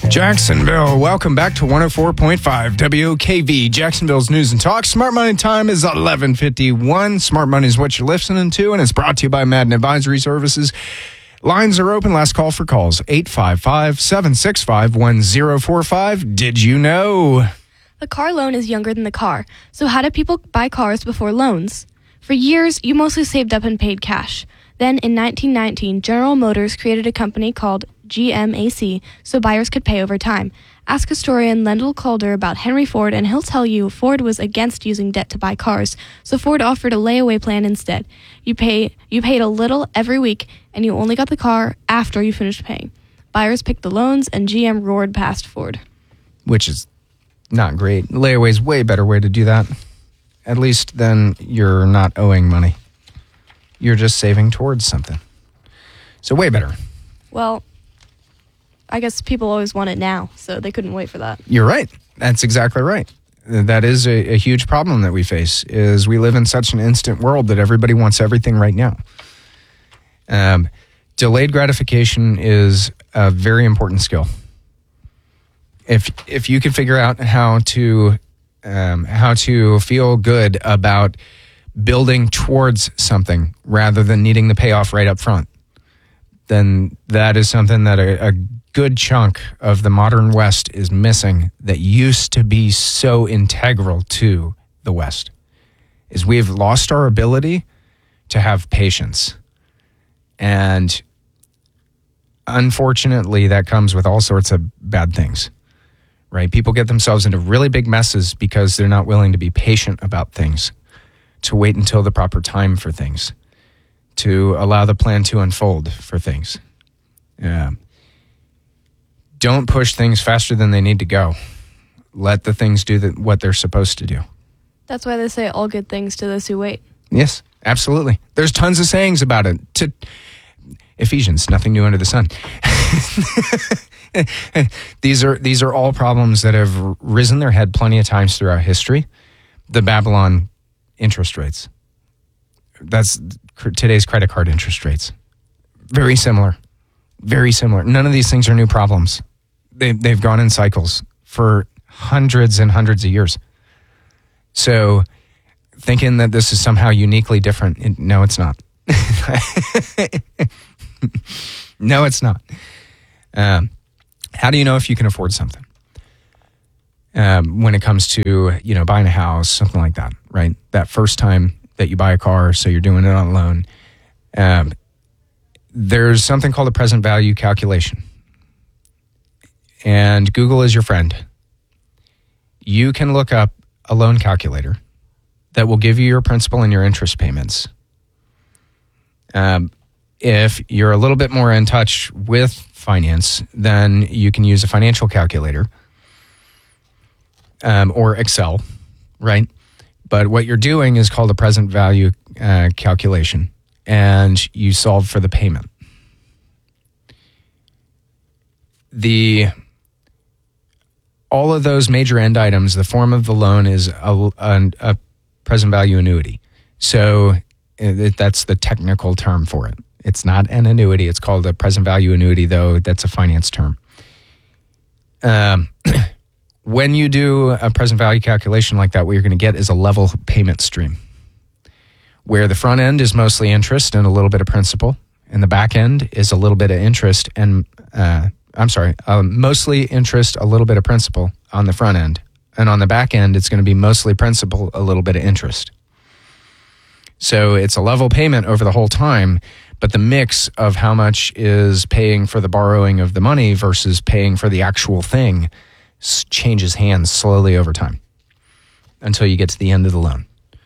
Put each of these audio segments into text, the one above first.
Jacksonville, welcome back to 104.5 WOKV, Jacksonville's News and Talk. Smart Money time is 11:51. Smart Money is what you're listening to, and it's brought to you by Madden Advisory Services. Lines are open. Last call for calls, 855-765-1045. Did you know? The car loan is younger than the car. So how do people buy cars before loans? For years, you mostly saved up and paid cash. Then in 1919, General Motors created a company called GMAC so buyers could pay over time. Ask historian Lendl Calder about Henry Ford, and he'll tell you Ford was against using debt to buy cars, so Ford offered a layaway plan instead. You paid a little every week, and you only got the car after you finished paying. Buyers picked the loans, and GM roared past Ford. Which is not great. Layaway's way better way to do that. At least then you're not owing money. You're just saving towards something. So way better. Well, I guess people always want it now, so they couldn't wait for that. You're right. That's exactly right. That is a huge problem that we face, is we live in such an instant world that everybody wants everything right now. Delayed gratification is a very important skill. If you can figure out how to feel good about building towards something rather than needing the payoff right up front, then that is something that a good chunk of the modern West is missing, that used to be so integral to the West, is we've lost our ability to have patience. And unfortunately, that comes with all sorts of bad things, right? People get themselves into really big messes because they're not willing to be patient about things, to wait until the proper time for things, to allow the plan to unfold for things. Don't push things faster than they need to go. Let the things do what they're supposed to do. That's why they say all good things to those who wait. Yes, absolutely. There's tons of sayings about it. To Ephesians, nothing new under the sun. These are all problems that have risen their head plenty of times throughout history. The Babylon interest rates. That's today's credit card interest rates. Very similar. Very similar. None of these things are new problems. They've gone in cycles for hundreds and hundreds of years. So thinking that this is somehow uniquely different, no, it's not. No, it's not. How do you know if you can afford something? When it comes to, buying a house, something like that, right? That first time that you buy a car, so you're doing it on loan. There's something called a present value calculation. And Google is your friend. You can look up a loan calculator that will give you your principal and your interest payments. If you're a little bit more in touch with finance, then you can use a financial calculator or Excel, right? But what you're doing is called a present value calculation, and you solve for the payment. All of those major end items, the form of the loan is a present value annuity. So that's the technical term for it. It's not an annuity. It's called a present value annuity, though that's a finance term. When you do a present value calculation like that, what you're going to get is a level payment stream, where the front end is mostly interest and a little bit of principal, and the back end is a little bit of interest and mostly interest, a little bit of principal on the front end. And on the back end, it's going to be mostly principal, a little bit of interest. So it's a level payment over the whole time, but the mix of how much is paying for the borrowing of the money versus paying for the actual thing changes hands slowly over time until you get to the end of the loan.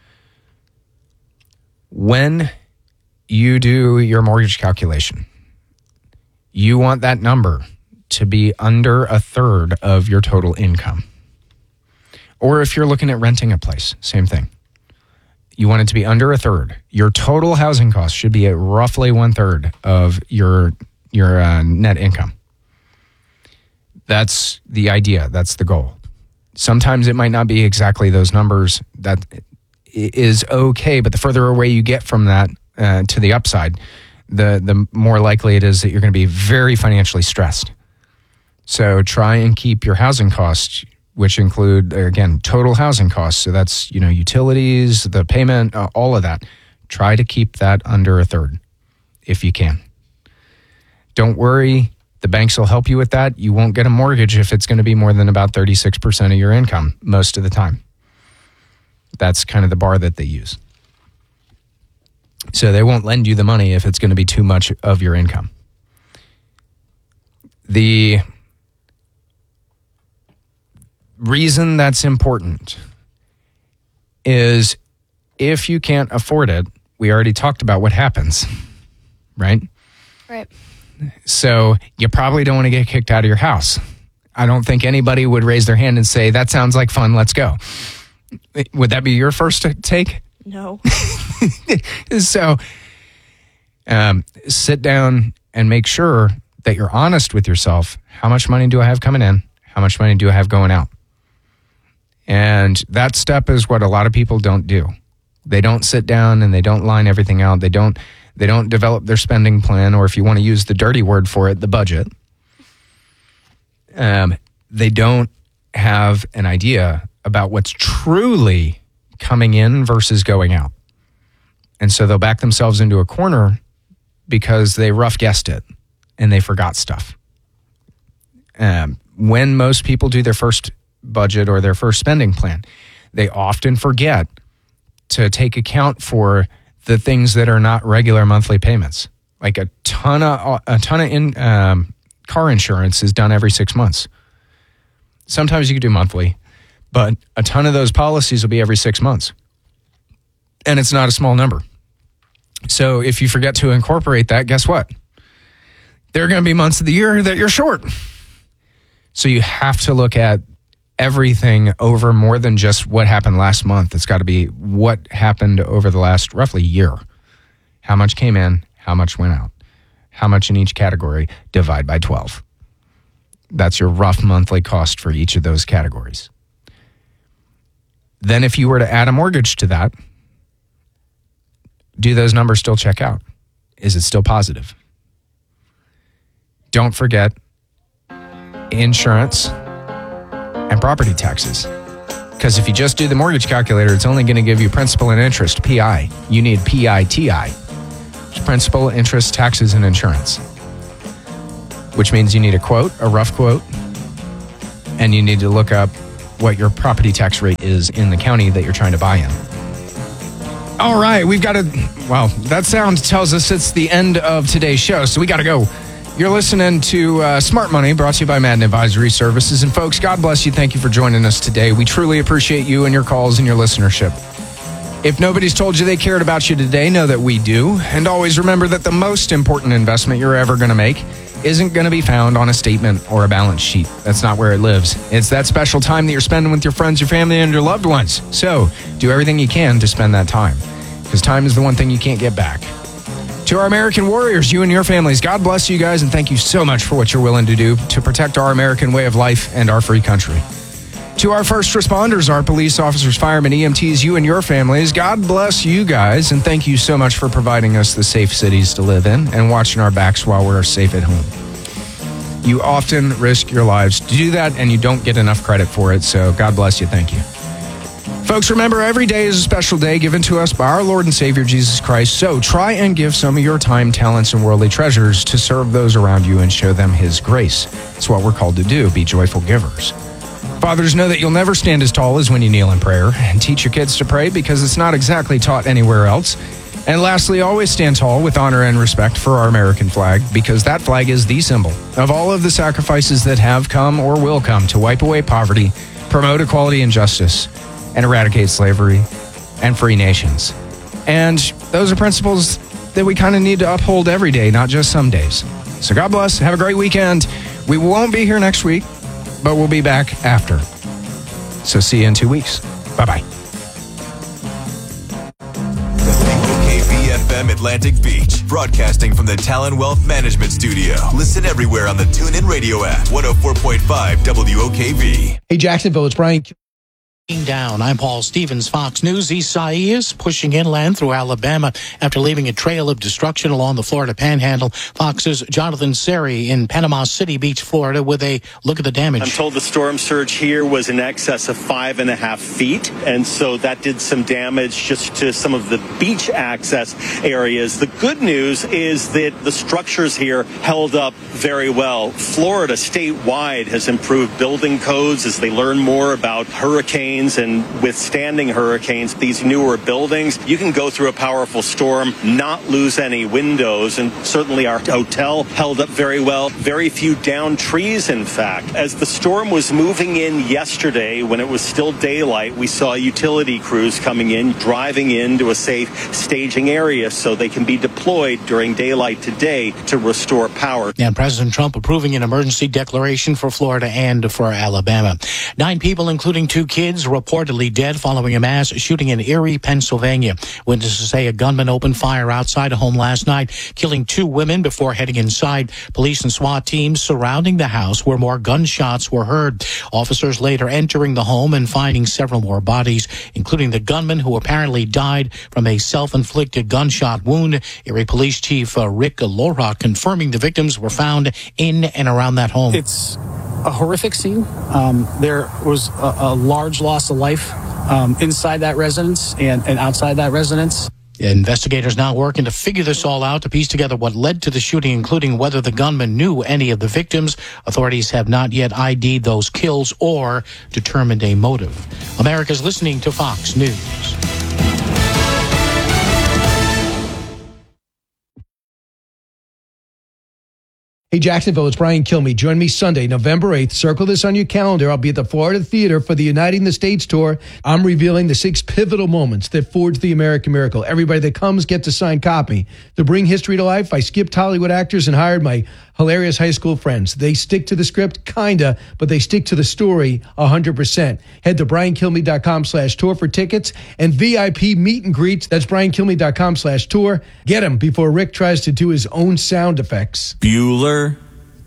When you do your mortgage calculation, you want that number to be under a third of your total income. Or if you're looking at renting a place, same thing. You want it to be under a third. Your total housing cost should be at roughly 1/3 of your net income. That's the idea. That's the goal. Sometimes it might not be exactly those numbers. That is okay, but the further away you get from that to the upside, the more likely it is that you're going to be very financially stressed. So try and keep your housing costs, which include, again, total housing costs. So that's, utilities, the payment, all of that. Try to keep that under a third if you can. Don't worry. The banks will help you with that. You won't get a mortgage if it's going to be more than about 36% of your income most of the time. That's kind of the bar that they use. So they won't lend you the money if it's going to be too much of your income. The reason that's important is if you can't afford it, we already talked about what happens, right? Right. So you probably don't want to get kicked out of your house. I don't think anybody would raise their hand and say, that sounds like fun, let's go. Would that be your first take? No. So sit down and make sure that you're honest with yourself. How much money do I have coming in? How much money do I have going out? And that step is what a lot of people don't do. They don't sit down and they don't line everything out. They don't develop their spending plan, or if you want to use the dirty word for it, the budget. They don't have an idea about what's truly coming in versus going out. And so they'll back themselves into a corner because they rough guessed it and they forgot stuff. When most people do their first budget or their first spending plan, they often forget to take account for the things that are not regular monthly payments. Like a ton of car insurance is done every 6 months. Sometimes you can do monthly, but a ton of those policies will be every 6 months. And it's not a small number. So if you forget to incorporate that, guess what? There are going to be months of the year that you're short. So you have to look at everything over more than just what happened last month. It's got to be what happened over the last roughly year. How much came in, how much went out, how much in each category, divide by 12. That's your rough monthly cost for each of those categories. Then if you were to add a mortgage to that, do those numbers still check out? Is it still positive? Don't forget insurance and property taxes. Because if you just do the mortgage calculator, it's only going to give you principal and interest, PI. You need PITI, which is principal, interest, taxes, and insurance. Which means you need a quote, a rough quote, and you need to look up what your property tax rate is in the county that you're trying to buy in. All right, we've got to, well, that sound tells us it's the end of today's show, so we got to go. You're listening to Smart Money, brought to you by Madden Advisory Services. And folks, God bless you. Thank you for joining us today. We truly appreciate you and your calls and your listenership. If nobody's told you they cared about you today, know that we do. And always remember that the most important investment you're ever going to make isn't going to be found on a statement or a balance sheet. That's not where it lives. It's that special time that you're spending with your friends, your family, and your loved ones. So do everything you can to spend that time, because time is the one thing you can't get back. To our American warriors, you and your families, God bless you guys, and thank you so much for what you're willing to do to protect our American way of life and our free country. To our first responders, our police officers, firemen, EMTs, you and your families, God bless you guys, and thank you so much for providing us the safe cities to live in and watching our backs while we're safe at home. You often risk your lives to do that, and you don't get enough credit for it, so God bless you. Thank you. Folks, remember, every day is a special day given to us by our Lord and Savior, Jesus Christ. So try and give some of your time, talents, and worldly treasures to serve those around you and show them His grace. It's what we're called to do, be joyful givers. Fathers, know that you'll never stand as tall as when you kneel in prayer, and teach your kids to pray because it's not exactly taught anywhere else. And lastly, always stand tall with honor and respect for our American flag, because that flag is the symbol of all of the sacrifices that have come or will come to wipe away poverty, promote equality and justice, and eradicate slavery and free nations. And those are principles that we kind of need to uphold every day, not just some days. So God bless. Have a great weekend. We won't be here next week, but we'll be back after. So see you in 2 weeks. Bye-bye. WOKV-FM Atlantic Beach, broadcasting from the Talon Wealth Management Studio. Listen everywhere on the TuneIn Radio app. 104.5 WOKV. Hey, Jacksonville, it's Brian Down. I'm Paul Stevens, Fox News. Isaias pushing inland through Alabama after leaving a trail of destruction along the Florida Panhandle. Fox's Jonathan Seri in Panama City Beach, Florida, with a look at the damage. I'm told the storm surge here was in excess of 5.5 feet, and so that did some damage just to some of the beach access areas. The good news is that the structures here held up very well. Florida statewide has improved building codes as they learn more about hurricanes and withstanding hurricanes. These newer buildings, you can go through a powerful storm, not lose any windows, and certainly our hotel held up very well. Very few downed trees, in fact. As the storm was moving in yesterday, when it was still daylight, we saw utility crews coming in, driving into a safe staging area so they can be deployed during daylight today to restore power. And President Trump approving an emergency declaration for Florida and for Alabama. 9 people, including 2 kids, reportedly dead following a mass shooting in Erie, Pennsylvania. Witnesses say a gunman opened fire outside a home last night, killing 2 women before heading inside. Police and SWAT teams surrounding the house where more gunshots were heard. Officers later entering the home and finding several more bodies, including the gunman who apparently died from a self-inflicted gunshot wound. Erie Police Chief Rick Lorock confirming the victims were found in and around that home. It's a horrific scene. There was a large loss of life inside that residence and outside that residence. Investigators now working to figure this all out to piece together what led to the shooting, including whether the gunman knew any of the victims. Authorities have not yet ID'd those kills or determined a motive. America's listening to Fox News. Hey, Jacksonville, it's Brian Kilmeade. Join me Sunday, November 8th. Circle this on your calendar. I'll be at the Florida Theater for the Uniting the States tour. I'm revealing the 6 pivotal moments that forged the American miracle. Everybody that comes gets a signed copy. To bring history to life, I skipped Hollywood actors and hired my hilarious high school friends. They stick to the script, kinda, but they stick to the story 100%. Head to briankilmeade.com/tour for tickets and VIP meet and greets. That's briankilmeade.com/tour. Get them before Rick tries to do his own sound effects. Bueller,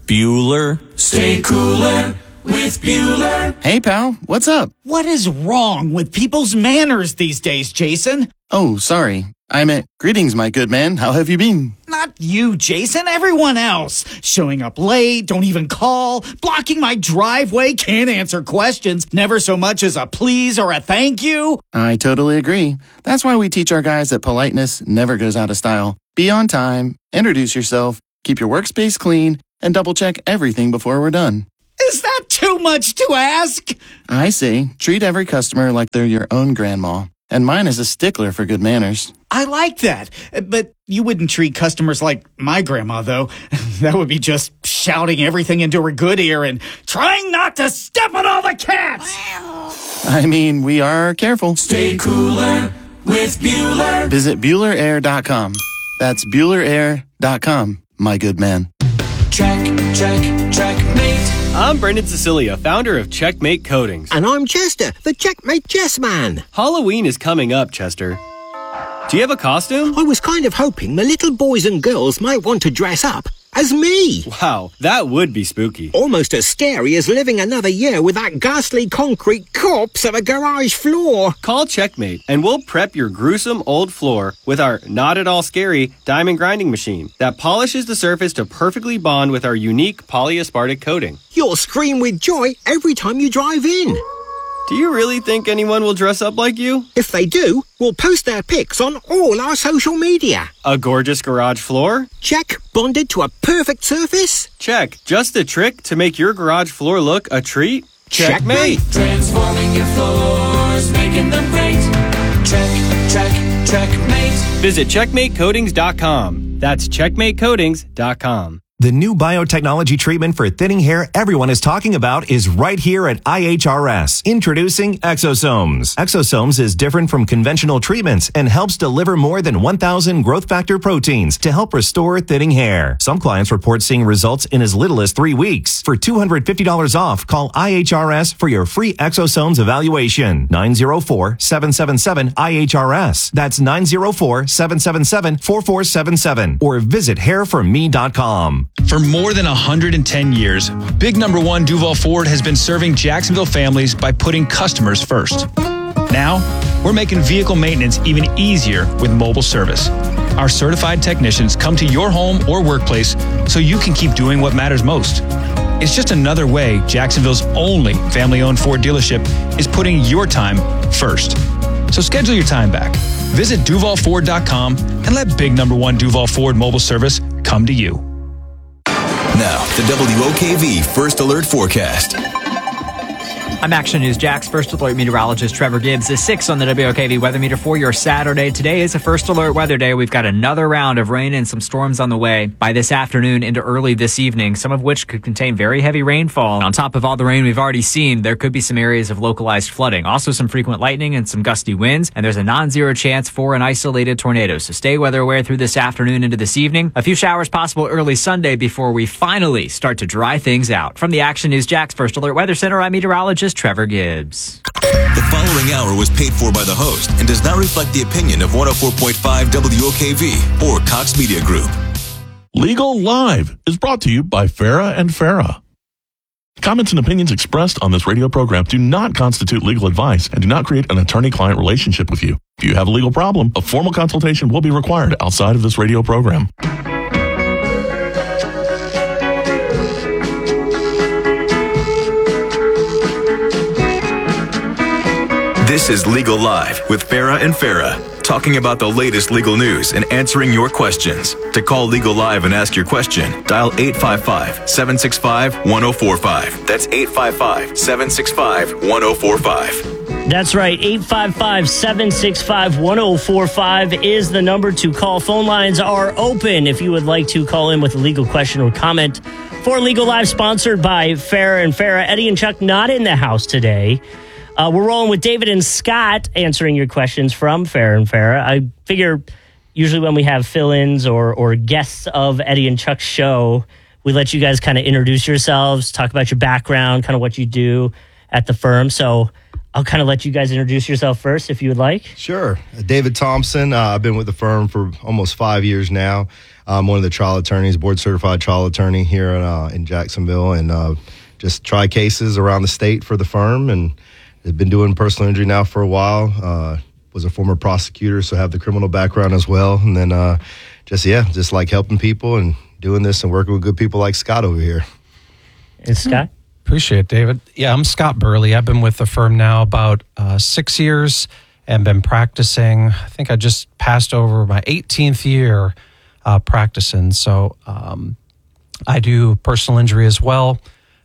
stay cooler with Bueller. Hey, pal, what's up? What is wrong with people's manners these days, Jason? Oh, sorry. I meant, greetings, my good man. How have you been? Not you, Jason. Everyone else. Showing up late, don't even call, blocking my driveway, can't answer questions, never so much as a please or a thank you. I totally agree. That's why we teach our guys that politeness never goes out of style. Be on time, introduce yourself, keep your workspace clean, and double-check everything before we're done. Is that too much to ask? I say, treat every customer like they're your own grandma. And mine is a stickler for good manners. I like that. But you wouldn't treat customers like my grandma, though. That would be just shouting everything into her good ear and trying not to step on all the cats. I mean, we are careful. Stay cooler with Bueller. Visit BuellerAir.com. That's BuellerAir.com, my good man. Checkmate. I'm Brendan Cecilia, founder of Checkmate Coatings. And I'm Chester, the Checkmate Chess Man. Halloween is coming up, Chester. Do you have a costume? I was kind of hoping the little boys and girls might want to dress up as me. Wow, that would be spooky. Almost as scary as living another year with that ghastly concrete corpse of a garage floor. Call Checkmate and we'll prep your gruesome old floor with our not at all scary diamond grinding machine that polishes the surface to perfectly bond with our unique polyaspartic coating. You'll scream with joy every time you drive in. Do you really think anyone will dress up like you? If they do, we'll post their pics on all our social media. A gorgeous garage floor? Check. Bonded to a perfect surface? Check. Just the trick to make your garage floor look a treat? Checkmate. Transforming your floors, making them great. Checkmate. Visit checkmatecoatings.com. That's checkmatecoatings.com. The new biotechnology treatment for thinning hair everyone is talking about is right here at IHRS. Introducing Exosomes. Exosomes is different from conventional treatments and helps deliver more than 1,000 growth factor proteins to help restore thinning hair. Some clients report seeing results in as little as 3 weeks. For $250 off, call IHRS for your free Exosomes evaluation. 904-777-IHRS. That's 904-777-4477. Or visit hairforme.com. home. For more than 110 years, Big Number One Duval Ford has been serving Jacksonville families by putting customers first. Now, we're making vehicle maintenance even easier with mobile service. Our certified technicians come to your home or workplace so you can keep doing what matters most. It's just another way Jacksonville's only family-owned Ford dealership is putting your time first. So schedule your time back. Visit DuvalFord.com and let Big Number One Duval Ford mobile service come to you. Now, the WOKV First Alert Forecast. I'm Action News Jack's First Alert meteorologist Trevor Gibbs is 6 on the WOKV weather meter for your Saturday. Today is a First Alert weather day. We've got another round of rain and some storms on the way by this afternoon into early this evening, some of which could contain very heavy rainfall. On top of all the rain we've already seen, there could be some areas of localized flooding. Also some frequent lightning and some gusty winds, and there's a non-zero chance for an isolated tornado. So stay weather aware through this afternoon into this evening. A few showers possible early Sunday before we finally start to dry things out. From the Action News Jack's First Alert Weather Center, I'm meteorologist Trevor Gibbs. The following hour was paid for by the host and does not reflect the opinion of 104.5 WOKV or Cox Media Group. Legal Live is brought to you by Farah and Farah. Comments and opinions expressed on this radio program do not constitute legal advice and do not create an attorney-client relationship with you. If you have a legal problem, a formal consultation will be required outside of this radio program. This is Legal Live with Farah and Farah, talking about the latest legal news and answering your questions. To call Legal Live and ask your question, dial 855-765-1045. That's 855-765-1045. That's right, 855-765-1045 is the number to call. Phone lines are open if you would like to call in with a legal question or comment. For Legal Live, sponsored by Farah and Farah. Eddie and Chuck not in the house today. We're rolling with David and Scott answering your questions from Farah and Farah. I figure usually when we have fill-ins or guests of Eddie and Chuck's show, we let you guys kind of introduce yourselves, talk about your background, kind of what you do at the firm. So I'll kind of let you guys introduce yourself first if you would like. Sure. David Thompson. I've been with the firm for almost 5 years now. I'm one of the trial attorneys, board-certified trial attorney here in Jacksonville, and just try cases around the state for the firm, and I've been doing personal injury now for a while. Was a former prosecutor, so have the criminal background as well. And then just like helping people and doing this and working with good people like Scott over here. And Scott? Appreciate it, David. Yeah, I'm Scott Burley. I've been with the firm now about 6 years and been practicing. I think I just passed over my 18th year practicing. So I do personal injury as well.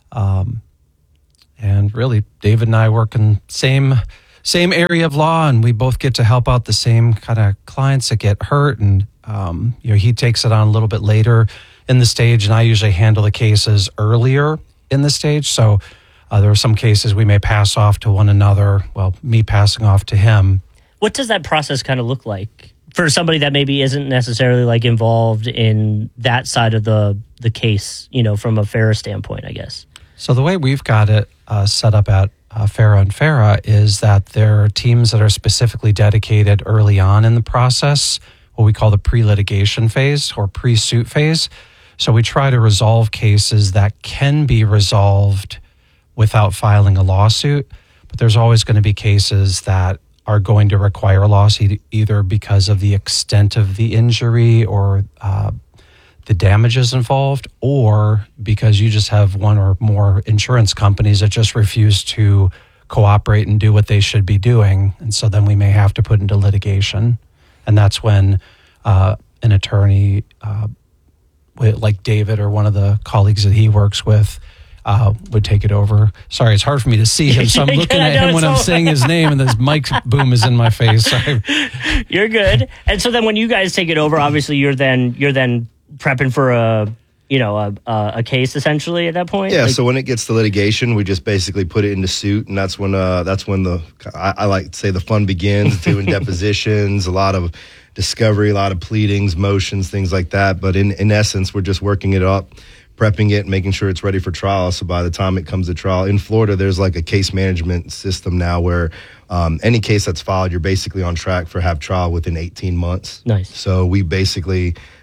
And really, David and I work in same area of law, and we both get to help out the same kind of clients that get hurt. And he takes it on a little bit later in the stage, and I usually handle the cases earlier in the stage. So there are some cases we may pass off to one another. Well, me passing off to him. What does that process kind of look like for somebody that maybe isn't necessarily like involved in that side of the case? From a Farah standpoint, I guess. So the way we've got it set up at Farah and Farah is that there are teams that are specifically dedicated early on in the process, what we call the pre-litigation phase or pre-suit phase. So we try to resolve cases that can be resolved without filing a lawsuit, but there's always going to be cases that are going to require a lawsuit either because of the extent of the injury or the damages involved, or because you just have one or more insurance companies that just refuse to cooperate and do what they should be doing. And so then we may have to put into litigation. And that's when an attorney like David or one of the colleagues that he works with would take it over. Sorry, it's hard for me to see him, so I'm looking at him when I'm saying his name, and this mic boom is in my face. Sorry. You're good. And so then when you guys take it over, obviously you're then prepping for a case essentially at that point. Yeah. So when it gets to litigation, we just basically put it into suit, and that's when I like to say the fun begins. Doing depositions, a lot of discovery, a lot of pleadings, motions, things like that. But in essence, we're just working it up, prepping it, making sure it's ready for trial. So by the time it comes to trial, in Florida, there's like a case management system now where any case that's filed, you're basically on track for have trial within 18 months. Nice. So we basically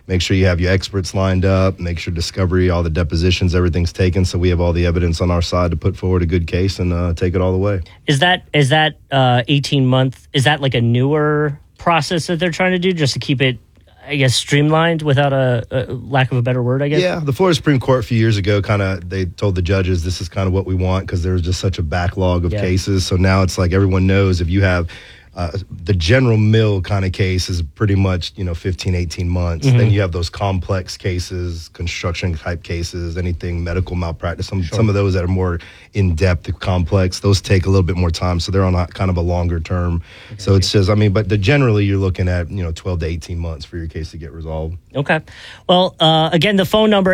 make sure you have your experts lined up, make sure discovery, all the depositions, everything's taken, so we have all the evidence on our side to put forward a good case and take it all the way. Is that 18-month, is that like a newer process that they're trying to do just to keep it, I guess, streamlined without a lack of a better word, I guess? Yeah, the Florida Supreme Court a few years ago they told the judges this is kind of what we want because there was just such a backlog of cases. So now it's like everyone knows if you have the general mill kind of case is pretty much, 15, 18 months. Mm-hmm. Then you have those complex cases, construction type cases, anything medical malpractice, some of those that are more in-depth, complex, those take a little bit more time. So they're on kind of a longer term. Okay. So it's just, generally you're looking at, 12 to 18 months for your case to get resolved. Okay. Well, again, the phone number,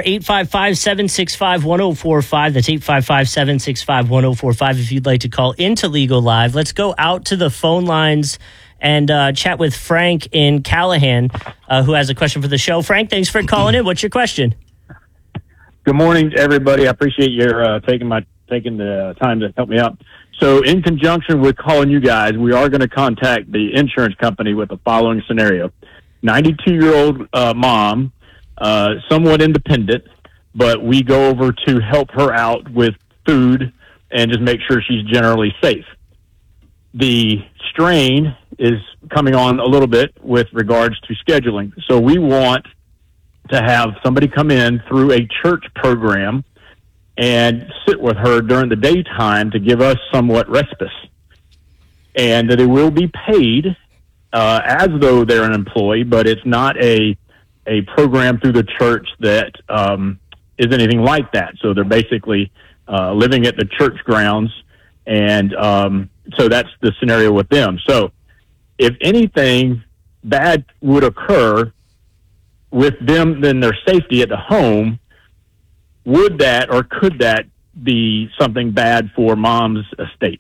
855-765-1045. That's 855-765-1045 if you'd like to call into Legal Live. Let's go out to the phone lines and chat with Frank in Callahan, who has a question for the show. Frank, thanks for calling in. What's your question? Good morning, everybody. I appreciate your taking the time to help me out. So in conjunction with calling you guys, we are going to contact the insurance company with the following scenario. 92-year-old mom, somewhat independent, but we go over to help her out with food and just make sure she's generally safe. The strain is coming on a little bit with regards to scheduling. So we want to have somebody come in through a church program and sit with her during the daytime to give us somewhat respite. And they will be paid as though they're an employee, but it's not a program through the church that is anything like that. So they're basically living at the church grounds, and so that's the scenario with them. So if anything bad would occur with them, then their safety at the home, would that or could that be something bad for mom's estate?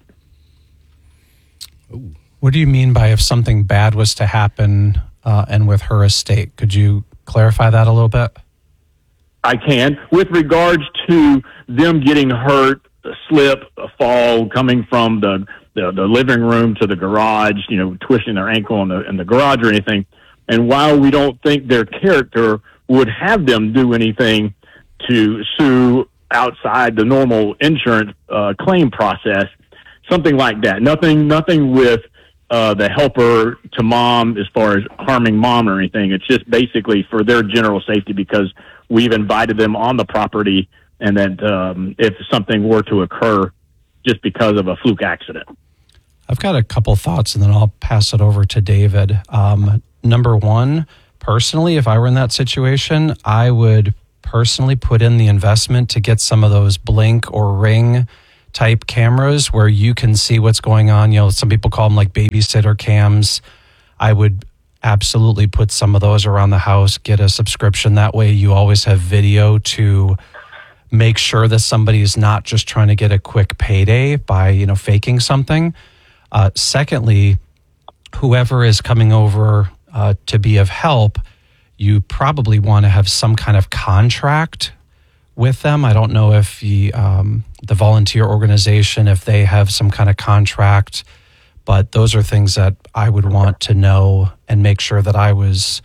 Ooh. What do you mean by if something bad was to happen and with her estate? Could you clarify that a little bit? I can. With regards to them getting hurt, a slip, a fall, coming from the living room to the garage, twisting their ankle in the garage or anything. And while we don't think their character would have them do anything to sue outside the normal insurance claim process, something like that. Nothing with the helper to mom as far as harming mom or anything. It's just basically for their general safety because we've invited them on the property, and that if something were to occur just because of a fluke accident. I've got a couple thoughts, and then I'll pass it over to David. Number one, personally, if I were in that situation, I would personally put in the investment to get some of those Blink or Ring type cameras where you can see what's going on. Some people call them like babysitter cams. I would absolutely put some of those around the house, get a subscription. That way you always have video to make sure that somebody is not just trying to get a quick payday by, faking something. Secondly, whoever is coming over to be of help, you probably want to have some kind of contract with them. I don't know if the volunteer organization, if they have some kind of contract, but those are things that I would want to know and make sure that I was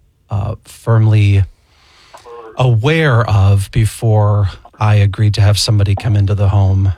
firmly aware of before I agreed to have somebody come into the home.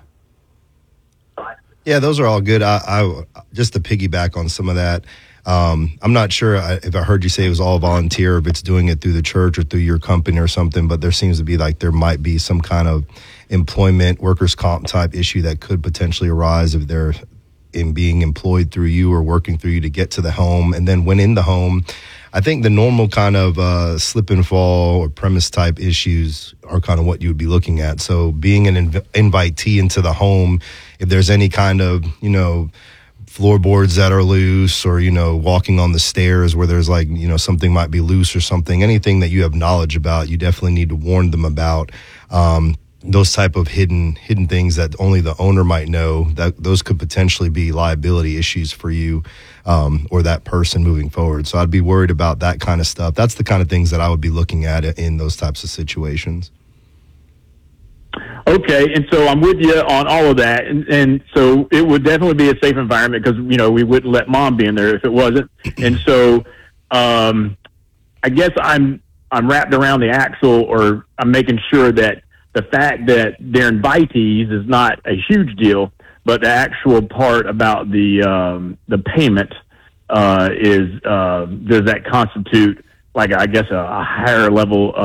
Yeah, those are all good. I just to piggyback on some of that, I'm not sure if I heard you say it was all volunteer, if it's doing it through the church or through your company or something, but there seems to be there might be some kind of employment, workers' comp type issue that could potentially arise if they're in being employed through you or working through you to get to the home. And then when in the home, I think the normal kind of slip and fall or premise type issues are kind of what you would be looking at. So being an invitee into the home, if there's any kind of, floorboards that are loose or, walking on the stairs where there's something might be loose or something, anything that you have knowledge about, you definitely need to warn them about. Those type of hidden things that only the owner might know, that those could potentially be liability issues for you or that person moving forward. So I'd be worried about that kind of stuff. That's the kind of things that I would be looking at in those types of situations. Okay, and so I'm with you on all of that, and so it would definitely be a safe environment because, we wouldn't let mom be in there if it wasn't. And so I guess I'm I'm wrapped around the axle, or I'm making sure that the fact that they're invitees is not a huge deal, but the actual part about the payment is does that constitute, like, I guess, a higher level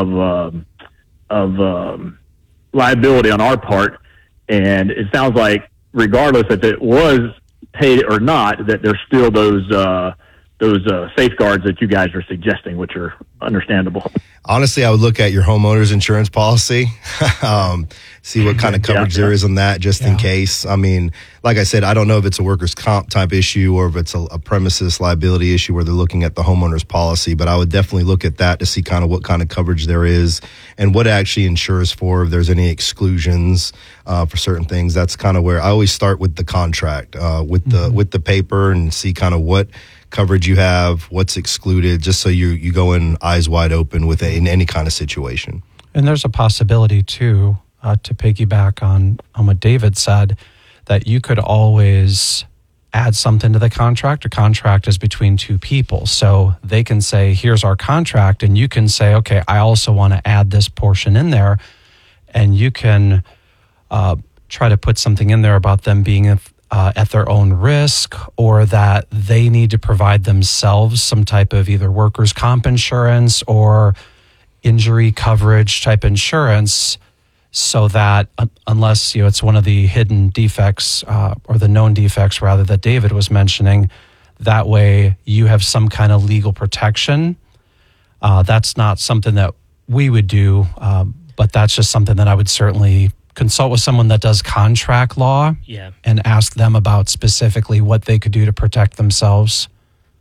of liability on our part? And it sounds like, regardless if it was paid or not, that there's still those safeguards that you guys are suggesting, which are understandable. Honestly, I would look at your homeowner's insurance policy, see what kind of coverage there is on that, just in case. I mean, like I said, I don't know if it's a workers' comp type issue or if it's a premises liability issue where they're looking at the homeowner's policy, but I would definitely look at that to see kind of what kind of coverage there is and what it actually insures for, if there's any exclusions for certain things. That's kind of where I always start with the contract, with the paper, and see kind of what coverage you have, what's excluded, just so you go in eyes wide open with in any kind of situation. And there's a possibility too, to piggyback on what David said, that you could always add something to the contract. A contract is between two people, so they can say, here's our contract, and you can say, okay, I also want to add this portion in there, and you can try to put something in there about them being at their own risk, or that they need to provide themselves some type of either workers' comp insurance or injury coverage type insurance, so that unless it's one of the hidden defects or the known defects rather that David was mentioning, that way you have some kind of legal protection. That's not something that we would do, but that's just something that I would certainly consult with someone that does contract law and ask them about specifically what they could do to protect themselves.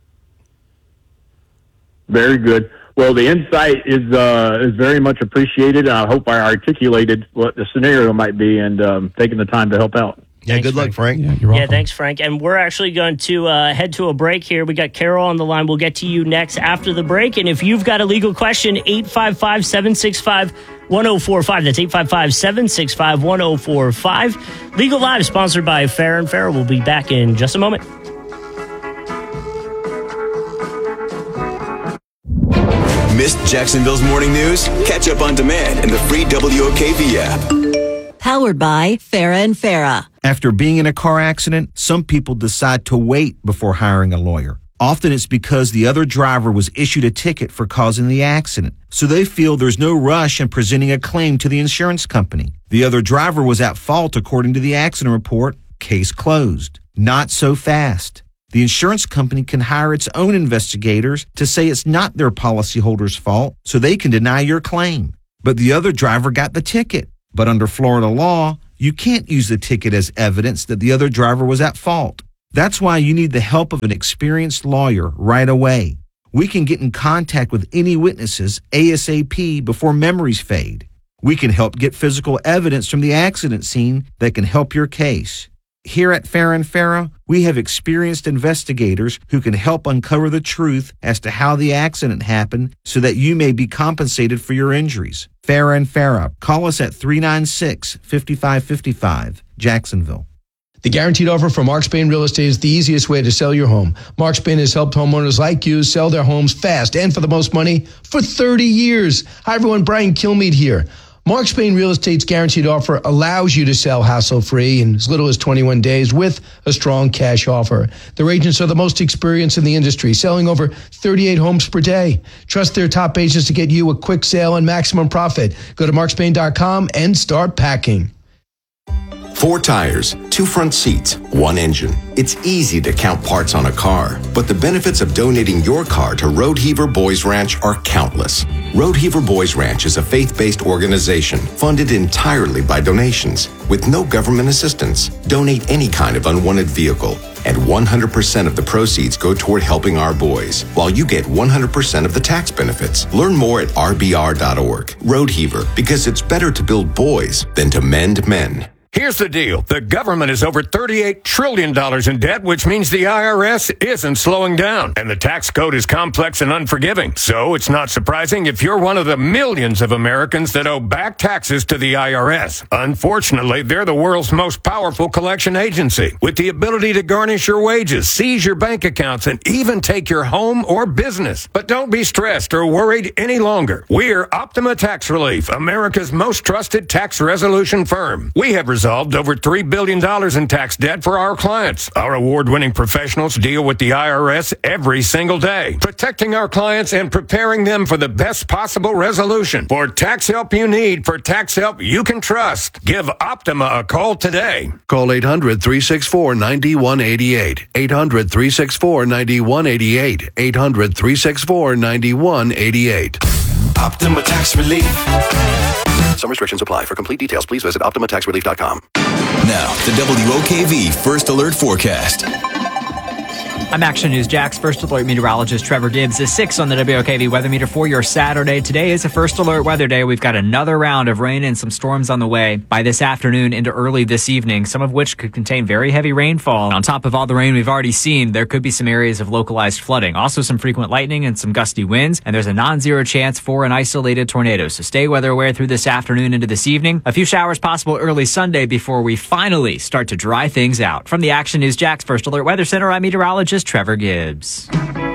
Very good. Well, the insight is very much appreciated. I hope I articulated what the scenario might be and taking the time to help out. Yeah, thanks, good luck, Frank. Yeah, you're welcome. Yeah, thanks, Frank. And we're actually going to head to a break here. We got Carol on the line. We'll get to you next after the break. And if you've got a legal question, 855-765-1045. That's 855-765-1045. Legal Live, sponsored by Fair and Fair. We'll be back in just a moment. Missed Jacksonville's morning news? Catch up on demand in the free WOKV app. Powered by Farah and Farah. After being in a car accident, some people decide to wait before hiring a lawyer. Often it's because the other driver was issued a ticket for causing the accident, so they feel there's no rush in presenting a claim to the insurance company. The other driver was at fault according to the accident report. Case closed. Not so fast. The insurance company can hire its own investigators to say it's not their policyholder's fault, so they can deny your claim. But the other driver got the ticket. But under Florida law, you can't use the ticket as evidence that the other driver was at fault. That's why you need the help of an experienced lawyer right away. We can get in contact with any witnesses ASAP before memories fade. We can help get physical evidence from the accident scene that can help your case. Here at Farah and Farah, we have experienced investigators who can help uncover the truth as to how the accident happened so that you may be compensated for your injuries. Farah and Farah. Call us at 396-5555, Jacksonville. The guaranteed offer from Mark Spain Real Estate is the easiest way to sell your home. Mark Spain has helped homeowners like you sell their homes fast and for the most money for 30 years. Hi, everyone. Brian Kilmeade here. Mark Spain Real Estate's guaranteed offer allows you to sell hassle-free in as little as 21 days with a strong cash offer. Their agents are the most experienced in the industry, selling over 38 homes per day. Trust their top agents to get you a quick sale and maximum profit. Go to markspain.com and start packing. 4 tires, 2 front seats, 1 engine. It's easy to count parts on a car, but the benefits of donating your car to Roadheaver Boys Ranch are countless. Roadheaver Boys Ranch is a faith-based organization funded entirely by donations with no government assistance. Donate any kind of unwanted vehicle, and 100% of the proceeds go toward helping our boys, while you get 100% of the tax benefits. Learn more at rbr.org. Roadheaver, because it's better to build boys than to mend men. Here's the deal. The government is over $38 trillion in debt, which means the IRS isn't slowing down. And the tax code is complex and unforgiving. So it's not surprising if you're one of the millions of Americans that owe back taxes to the IRS. Unfortunately, they're the world's most powerful collection agency, with the ability to garnish your wages, seize your bank accounts, and even take your home or business. But don't be stressed or worried any longer. We're Optima Tax Relief, America's most trusted tax resolution firm. We have resolved over $3 billion in tax debt for our clients. Our award-winning professionals deal with the IRS every single day, protecting our clients and preparing them for the best possible resolution. For tax help you need, for tax help you can trust, give Optima a call today. Call 800-364-9188. 800-364-9188. 800-364-9188. Optima Tax Relief. Some restrictions apply. For complete details, please visit OptimaTaxRelief.com. Now, the WOKV First Alert Forecast. I'm Action News Jack's First Alert meteorologist Trevor Gibbs is 6 on the WOKV weather meter for your Saturday. Today is a First Alert weather day. We've got another round of rain and some storms on the way by this afternoon into early this evening, some of which could contain very heavy rainfall. On top of all the rain we've already seen, there could be some areas of localized flooding. Also some frequent lightning and some gusty winds, and there's a non-zero chance for an isolated tornado. So stay weather aware through this afternoon into this evening. A few showers possible early Sunday before we finally start to dry things out. From the Action News Jack's First Alert Weather Center, I'm meteorologist Trevor Gibbs.